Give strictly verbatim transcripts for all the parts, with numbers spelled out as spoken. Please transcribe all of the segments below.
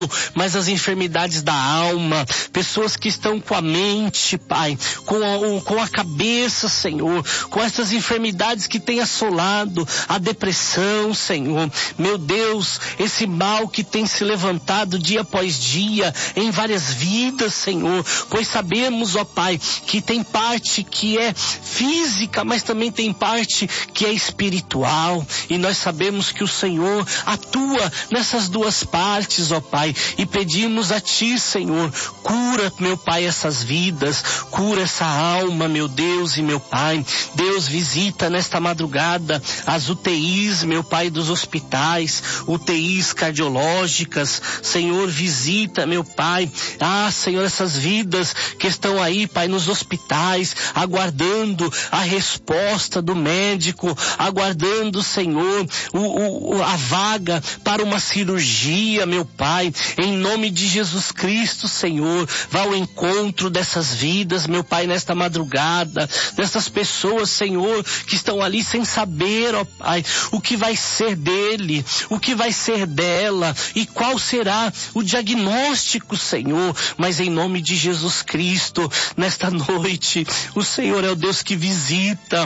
mas as enfermidades da alma, pessoas que estão com a mente, Pai, com a, com a cabeça, Senhor, com essas enfermidades que têm assolado, a depressão, Senhor, meu Deus, esse mal que tem se levantado dia após dia em várias vidas, Senhor, pois sabemos, ó Pai, que tem parte que é física, mas também tem parte que é espiritual, e nós sabemos que o Senhor atua nessas duas partes, ó Pai, e pedimos a Ti, Senhor, cura, meu Pai, essas vidas, cura essa alma, meu Deus e meu Pai. Deus, visita nesta madrugada as U T Is, meu Pai, dos hospitais, U T Is cardiológicas, Senhor, visita, meu Pai, ah, Senhor, essas vidas que estão aí, Pai, nos hospitais, aguardando a resposta do médico, aguardando, Senhor, o, o, a vaga para uma cirurgia, meu Pai, em nome de Jesus Cristo, Senhor, vá ao encontro dessas vidas, meu Pai, nesta madrugada, dessas pessoas, Senhor, que estão ali sem saber, ó Pai, o que vai ser dele, o que vai ser dela e qual será o diagnóstico, Senhor, mas em nome de Jesus Cristo, nesta noite, o Senhor é o Deus que visita.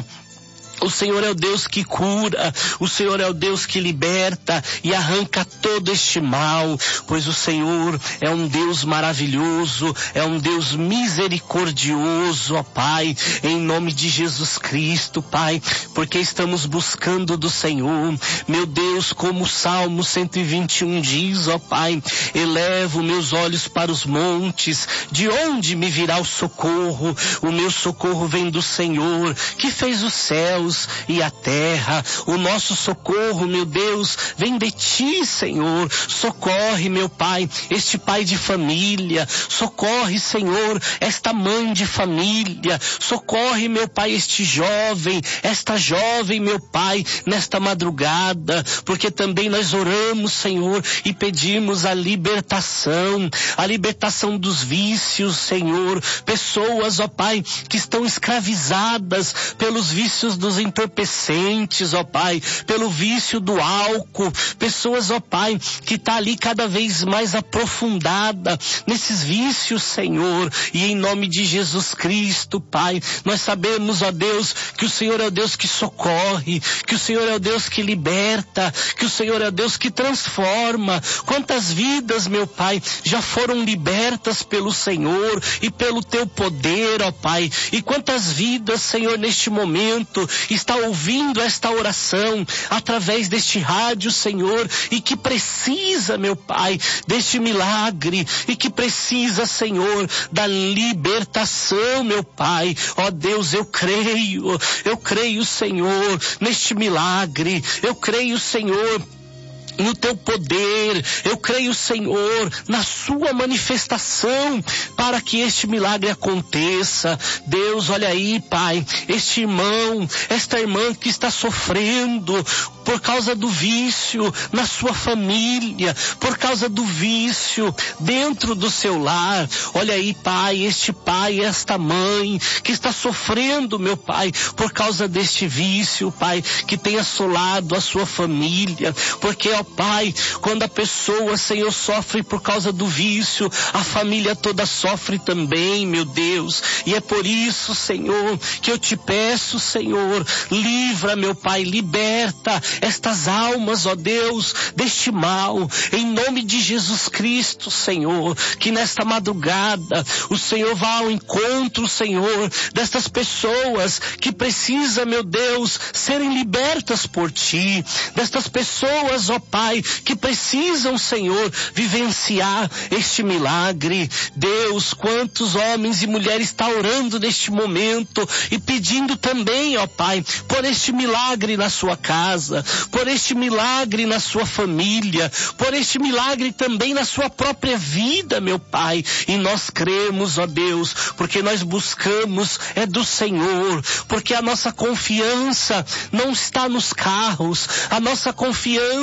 O Senhor é o Deus que cura, o Senhor é o Deus que liberta e arranca todo este mal, pois o Senhor é um Deus maravilhoso, é um Deus misericordioso, ó Pai, em nome de Jesus Cristo, Pai, porque estamos buscando do Senhor, meu Deus, como o Salmo cento e vinte e um diz, ó Pai, elevo meus olhos para os montes, de onde me virá o socorro? O meu socorro vem do Senhor, que fez os céus e a terra. O nosso socorro, meu Deus, vem de Ti, Senhor. Socorre, meu Pai, este pai de família. Socorre, Senhor, esta mãe de família. Socorre, meu Pai, este jovem, esta jovem, meu Pai, nesta madrugada, porque também nós oramos, Senhor, e pedimos a libertação, a libertação dos vícios, Senhor. Pessoas, ó Pai, que estão escravizadas pelos vícios dos entorpecentes, ó Pai, pelo vício do álcool, pessoas, ó Pai, que está ali cada vez mais aprofundada nesses vícios, Senhor, e em nome de Jesus Cristo, Pai, nós sabemos, ó Deus, que o Senhor é o Deus que socorre, que o Senhor é o Deus que liberta, que o Senhor é o Deus que transforma. Quantas vidas, meu Pai, já foram libertas pelo Senhor e pelo Teu poder, ó Pai, e quantas vidas, Senhor, neste momento está ouvindo esta oração através deste rádio, Senhor, e que precisa, meu Pai, deste milagre, e que precisa, Senhor, da libertação, meu Pai. Ó Deus, eu creio, eu creio, Senhor, neste milagre, eu creio, Senhor, no Teu poder, eu creio, Senhor, na Sua manifestação para que este milagre aconteça. Deus, olha aí, Pai, este irmão, esta irmã que está sofrendo por causa do vício na sua família, por causa do vício dentro do seu lar. Olha aí, Pai, este pai, esta mãe que está sofrendo, meu Pai, por causa deste vício, Pai, que tem assolado a sua família, porque, ó Pai, quando a pessoa, Senhor, sofre por causa do vício, a família toda sofre também, meu Deus, e é por isso, Senhor, que eu te peço, Senhor, livra, meu Pai, liberta estas almas, ó Deus, deste mal, em nome de Jesus Cristo, Senhor, que nesta madrugada o Senhor vá ao encontro, Senhor, destas pessoas que precisam, meu Deus, serem libertas por Ti, destas pessoas, ó Pai, que precisam, Senhor, vivenciar este milagre. Deus, quantos homens e mulheres estão orando neste momento e pedindo também, ó Pai, por este milagre na sua casa, por este milagre na sua família, por este milagre também na sua própria vida, meu Pai. E nós cremos, ó Deus, porque nós buscamos é do Senhor, porque a nossa confiança não está nos carros, a nossa confiança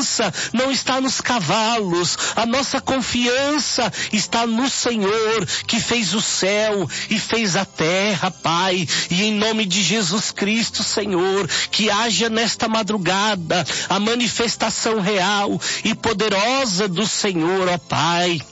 não está nos cavalos, a nossa confiança está no Senhor, que fez o céu e fez a terra, Pai. E em nome de Jesus Cristo, Senhor, que haja nesta madrugada a manifestação real e poderosa do Senhor, ó Pai.